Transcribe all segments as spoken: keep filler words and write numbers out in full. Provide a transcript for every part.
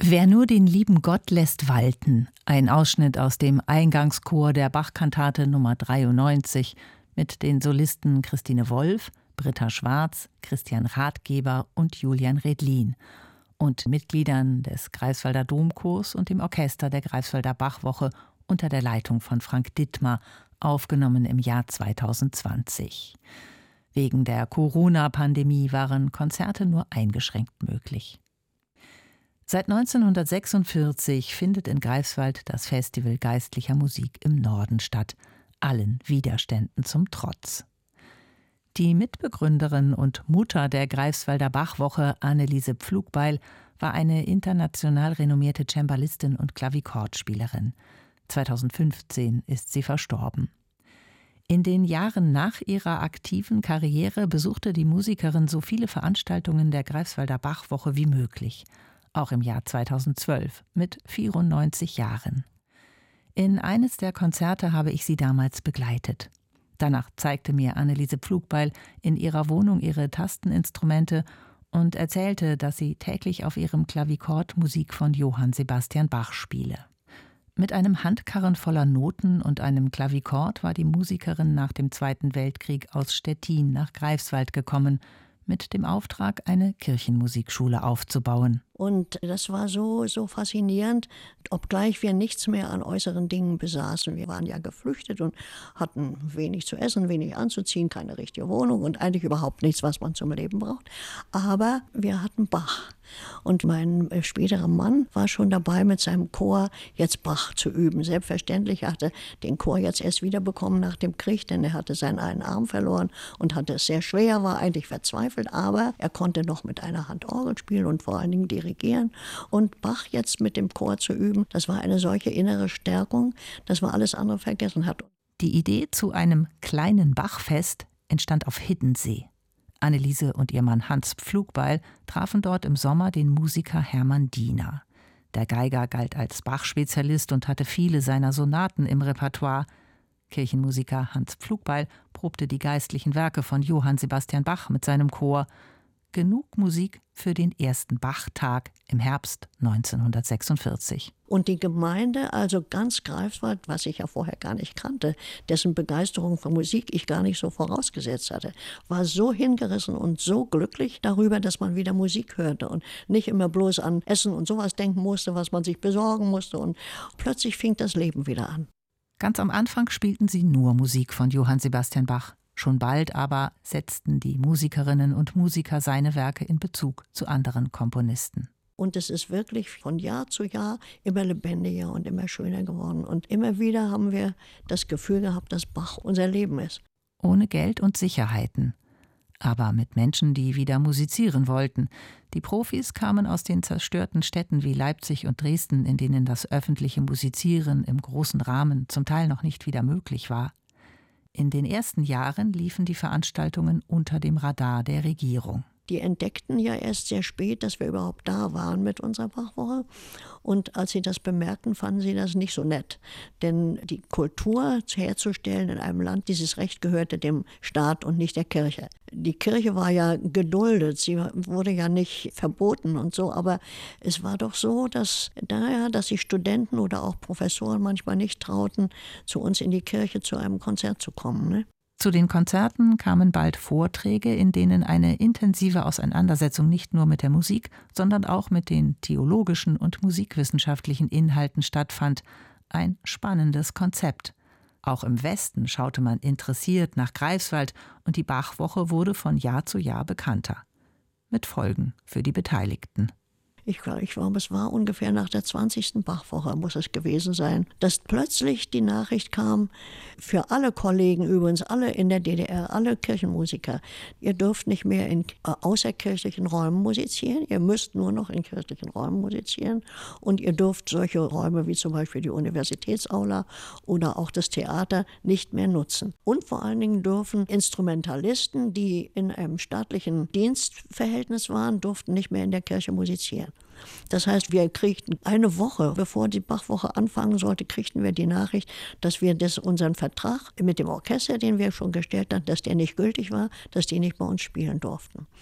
Wer nur den lieben Gott lässt walten, ein Ausschnitt aus dem Eingangschor der Bach-Kantate Nummer dreiundneunzig mit den Solisten Christine Wolf, Britta Schwarz, Christian Rathgeber und Julian Redlin und Mitgliedern des Greifswalder Domchors und dem Orchester der Greifswalder Bachwoche unter der Leitung von Frank Dittmar, aufgenommen im Jahr zweitausendzwanzig. Wegen der Corona-Pandemie waren Konzerte nur eingeschränkt möglich. Seit neunzehnhundertsechsundvierzig findet in Greifswald das Festival geistlicher Musik im Norden statt, allen Widerständen zum Trotz. Die Mitbegründerin und Mutter der Greifswalder Bachwoche, Anneliese Pflugbeil, war eine international renommierte Cembalistin und Klavichordspielerin. zweitausendfünfzehn ist sie verstorben. In den Jahren nach ihrer aktiven Karriere besuchte die Musikerin so viele Veranstaltungen der Greifswalder Bachwoche wie möglich. Auch im Jahr zweitausendzwölf, mit vierundneunzig Jahren. In eines der Konzerte habe ich sie damals begleitet. Danach zeigte mir Anneliese Pflugbeil in ihrer Wohnung ihre Tasteninstrumente und erzählte, dass sie täglich auf ihrem Klavichord Musik von Johann Sebastian Bach spiele. Mit einem Handkarren voller Noten und einem Klavichord war die Musikerin nach dem Zweiten Weltkrieg aus Stettin nach Greifswald gekommen, mit dem Auftrag, eine Kirchenmusikschule aufzubauen. Und das war so, so faszinierend, obgleich wir nichts mehr an äußeren Dingen besaßen. Wir waren ja geflüchtet und hatten wenig zu essen, wenig anzuziehen, keine richtige Wohnung und eigentlich überhaupt nichts, was man zum Leben braucht. Aber wir hatten Bach. Und mein späterer Mann war schon dabei, mit seinem Chor jetzt Bach zu üben. Selbstverständlich hatte den Chor jetzt erst wiederbekommen nach dem Krieg, denn er hatte seinen einen Arm verloren und hatte es sehr schwer, war eigentlich verzweifelt, aber er konnte noch mit einer Hand Orgel spielen und vor allen Dingen dirigieren. Und Bach jetzt mit dem Chor zu üben, das war eine solche innere Stärkung, dass man alles andere vergessen hat. Die Idee zu einem kleinen Bachfest entstand auf Hiddensee. Anneliese und ihr Mann Hans Pflugbeil trafen dort im Sommer den Musiker Hermann Diener. Der Geiger galt als Bach-Spezialist und hatte viele seiner Sonaten im Repertoire. Kirchenmusiker Hans Pflugbeil probte die geistlichen Werke von Johann Sebastian Bach mit seinem Chor. Genug Musik für den ersten Bachtag im Herbst neunzehnhundertsechsundvierzig. Und die Gemeinde, also ganz Greifswald, was ich ja vorher gar nicht kannte, dessen Begeisterung für Musik ich gar nicht so vorausgesetzt hatte, war so hingerissen und so glücklich darüber, dass man wieder Musik hörte und nicht immer bloß an Essen und sowas denken musste, was man sich besorgen musste. Und plötzlich fing das Leben wieder an. Ganz am Anfang spielten sie nur Musik von Johann Sebastian Bach. Schon bald aber setzten die Musikerinnen und Musiker seine Werke in Bezug zu anderen Komponisten. Und es ist wirklich von Jahr zu Jahr immer lebendiger und immer schöner geworden. Und immer wieder haben wir das Gefühl gehabt, dass Bach unser Leben ist. Ohne Geld und Sicherheiten. Aber mit Menschen, die wieder musizieren wollten. Die Profis kamen aus den zerstörten Städten wie Leipzig und Dresden, in denen das öffentliche Musizieren im großen Rahmen zum Teil noch nicht wieder möglich war. In den ersten Jahren liefen die Veranstaltungen unter dem Radar der Regierung. Die entdeckten ja erst sehr spät, dass wir überhaupt da waren mit unserer Bachwoche. Und als sie das bemerkten, fanden sie das nicht so nett. Denn die Kultur herzustellen in einem Land, dieses Recht gehörte dem Staat und nicht der Kirche. Die Kirche war ja geduldet, sie wurde ja nicht verboten und so. Aber es war doch so, dass, naja, dass die Studenten oder auch Professoren manchmal nicht trauten, zu uns in die Kirche zu einem Konzert zu kommen, ne? Zu den Konzerten kamen bald Vorträge, in denen eine intensive Auseinandersetzung nicht nur mit der Musik, sondern auch mit den theologischen und musikwissenschaftlichen Inhalten stattfand. Ein spannendes Konzept. Auch im Westen schaute man interessiert nach Greifswald und die Bachwoche wurde von Jahr zu Jahr bekannter. Mit Folgen für die Beteiligten. Ich glaube, ich glaube, es war ungefähr nach der zwanzigsten Bachwoche, muss es gewesen sein, dass plötzlich die Nachricht kam, für alle Kollegen übrigens, alle in der D D R, alle Kirchenmusiker, ihr dürft nicht mehr in äh, außerkirchlichen Räumen musizieren, ihr müsst nur noch in kirchlichen Räumen musizieren und ihr dürft solche Räume wie zum Beispiel die Universitätsaula oder auch das Theater nicht mehr nutzen. Und vor allen Dingen dürfen Instrumentalisten, die in einem staatlichen Dienstverhältnis waren, durften nicht mehr in der Kirche musizieren. Das heißt, wir kriegten eine Woche, bevor die Bachwoche anfangen sollte, kriegten wir die Nachricht, dass wir das, unseren Vertrag mit dem Orchester, den wir schon gestellt hatten, dass der nicht gültig war, dass die nicht bei uns spielen durften.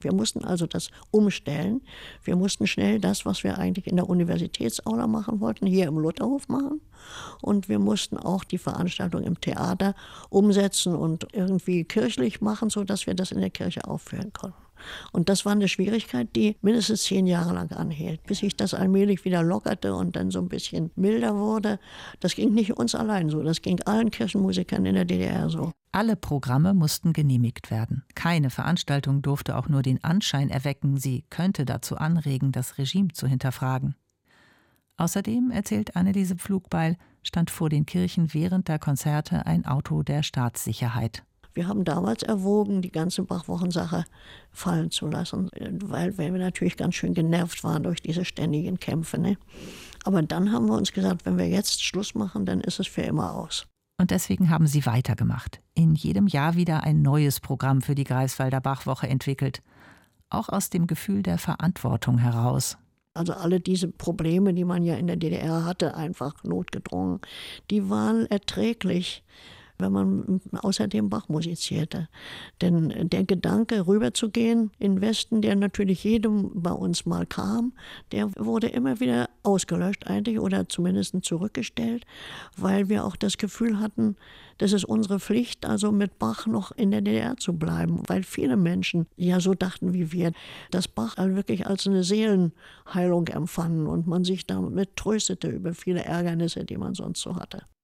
Wir mussten also das umstellen. Wir mussten schnell das, was wir eigentlich in der Universitätsaula machen wollten, hier im Lutherhof machen. Und wir mussten auch die Veranstaltung im Theater umsetzen und irgendwie kirchlich machen, sodass wir das in der Kirche aufführen konnten. Und das war eine Schwierigkeit, die mindestens zehn Jahre lang anhielt, bis sich das allmählich wieder lockerte und dann so ein bisschen milder wurde. Das ging nicht uns allein so, das ging allen Kirchenmusikern in der D D R so. Alle Programme mussten genehmigt werden. Keine Veranstaltung durfte auch nur den Anschein erwecken, sie könnte dazu anregen, das Regime zu hinterfragen. Außerdem, erzählt Anneliese Pflugbeil, stand vor den Kirchen während der Konzerte ein Auto der Staatssicherheit. Wir haben damals erwogen, die ganze Bachwochensache fallen zu lassen, weil, weil wir natürlich ganz schön genervt waren durch diese ständigen Kämpfe. Ne? Aber dann haben wir uns gesagt, wenn wir jetzt Schluss machen, dann ist es für immer aus. Und deswegen haben sie weitergemacht. In jedem Jahr wieder ein neues Programm für die Greifswalder Bachwoche entwickelt. Auch aus dem Gefühl der Verantwortung heraus. Also alle diese Probleme, die man ja in der D D R hatte, einfach notgedrungen, die waren erträglich, wenn man außerdem Bach musizierte. Denn der Gedanke, rüberzugehen in den Westen, der natürlich jedem bei uns mal kam, der wurde immer wieder ausgelöscht eigentlich oder zumindest zurückgestellt, weil wir auch das Gefühl hatten, das ist unsere Pflicht, also mit Bach noch in der D D R zu bleiben, weil viele Menschen ja so dachten wie wir, dass Bach wirklich als eine Seelenheilung empfanden und man sich damit tröstete über viele Ärgernisse, die man sonst so hatte.